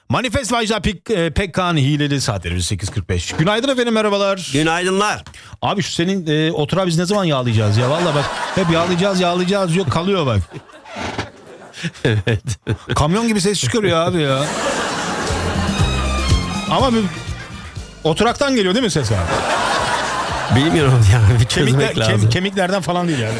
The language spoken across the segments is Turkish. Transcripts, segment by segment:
Manifest Vajda Pekkan hileli saatleri 8.45. Günaydın efendim, merhabalar. Günaydınlar. Abi şu senin oturağı biz ne zaman yağlayacağız ya? Valla bak hep yağlayacağız yok kalıyor bak. Evet. Kamyon gibi ses çıkarıyor abi ya. Ama oturaktan geliyor değil mi ses abi? Bilmiyorum yani, bir çözmek lazım. Kemiklerden falan değil yani.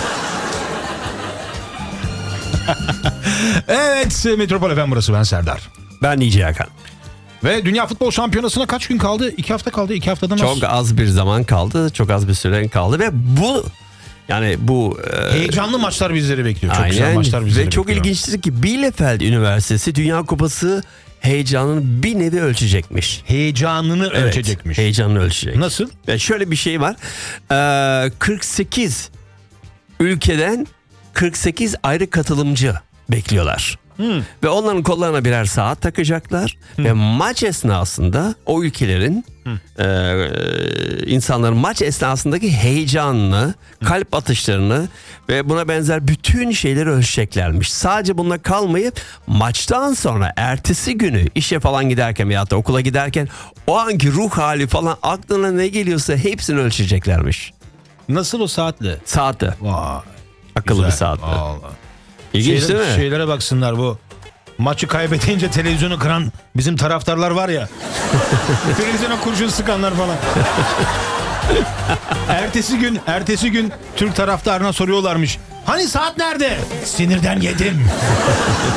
Evet, Metropol FM burası, ben Serdar. Ben DJ Hakan. Ve Dünya Futbol Şampiyonası'na kaç gün kaldı? 2 hafta kaldı. 2 haftadan az. Çok az bir zaman kaldı. Çok az bir süre kaldı ve bu heyecanlı maçlar bizleri bekliyor. Çok aynen, güzel maçlar bizleri ve çok bekliyor. ilginçtir ki Bielefeld Üniversitesi Dünya Kupası heyecanını bir nevi ölçecekmiş. Heyecanını ölçecekmiş. Heyecanını ölçecek. Nasıl? Ve şöyle bir şey var. 48 ülkeden 48 ayrı katılımcı bekliyorlar. Ve onların kollarına birer saat takacaklar. Ve maç esnasında o ülkelerin insanların maç esnasındaki heyecanını, kalp atışlarını ve buna benzer bütün şeyleri ölçeceklermiş. Sadece bununla kalmayıp maçtan sonra ertesi günü işe falan giderken veyahut da okula giderken o anki ruh hali falan, aklına ne geliyorsa hepsini ölçeceklermiş. Nasıl o saatle? Saatte. Vay. Akıllı Güzel. bir saatte. Vallahi. İlginç değil mi? Şeylere baksınlar, bu maçı kaybedince televizyonu kıran bizim taraftarlar var ya. Televizyona kurşun sıkanlar falan. Ertesi gün Türk taraftarına soruyorlarmış. Hani saat nerede? Sinirden yedim.